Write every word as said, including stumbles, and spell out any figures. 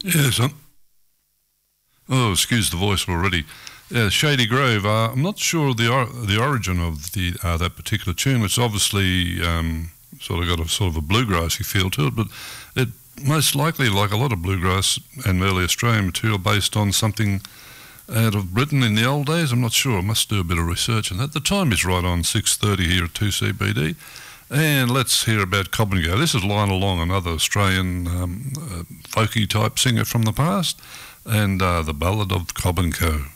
Yes. Um, oh, excuse the voice already. Yeah, Shady Grove. Uh, I'm not sure the or- the origin of the uh, that particular tune. It's obviously um, sort of got a sort of a bluegrassy feel to it, but it most likely, like a lot of bluegrass and early Australian material, based on something out of Britain in the old days. I'm not sure. I must do a bit of research on that. The time is right on six thirty here at two C B D. And let's hear about Cobb and Go. This is Lionel Long, another Australian um, uh, folky type singer from the past, and uh, the Ballad of Cobb and Co.